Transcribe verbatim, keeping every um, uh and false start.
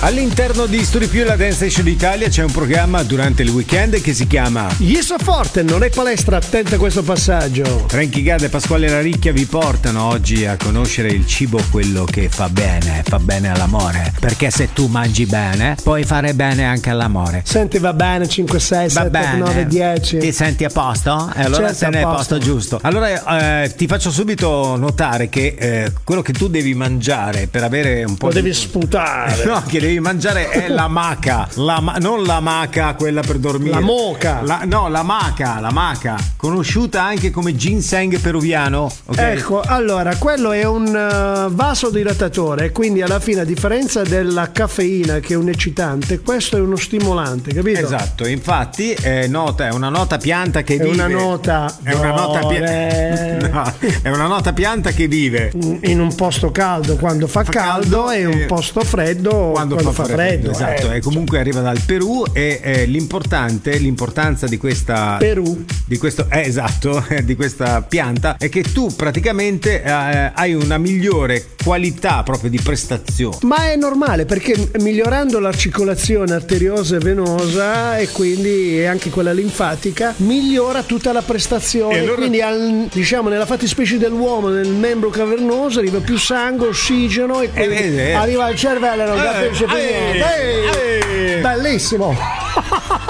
All'interno di Studi Più e la Dance Station d'Italia c'è un programma durante il weekend che si chiama Gli so forte, non è palestra, attenta a questo passaggio. Frankie Gad e Pasquale Laricchia vi portano oggi a conoscere il cibo, quello che fa bene, fa bene all'amore. Perché se tu mangi bene, puoi fare bene anche all'amore. Senti, va bene, cinque, sei, va sette, bene. nove, dieci. Ti senti a posto? E allora certo, sei nel posto giusto. Allora eh, ti faccio subito notare che eh, quello che tu devi mangiare per avere un po' Lo di... devi sputare. No, che devi mangiare è la maca, la ma... non la maca quella per dormire. La moca. La... No, la maca, la maca, conosciuta anche come ginseng peruviano. Okay? Ecco, allora, quello è un uh, vasodilatatore, quindi alla fine, a differenza della caffeina che è un eccitante, questo è uno stimolante, capito? Esatto, infatti è nota, è una nota pianta che è vive. Una nota è una nota pianta. No, è una nota pianta che vive in un posto caldo quando fa, fa caldo, caldo e un posto freddo quando, quando fa, fa freddo. freddo. Esatto, eh, e comunque arriva dal Perù e eh, l'importante, l'importanza di questa Perù. Di questo, eh, esatto, di questa pianta è che tu praticamente eh, hai una migliore qualità proprio di prestazione. Ma è normale perché migliorando la circolazione arteriosa e venosa e quindi anche quella linfatica migliora tutta la prestazione. E allora... quindi al, diciamo nella fattispecie dell'uomo, nel membro cavernoso arriva più sangue, ossigeno e quindi eh, eh, arriva al cervello, non eh, capisce più niente. Bellissimo.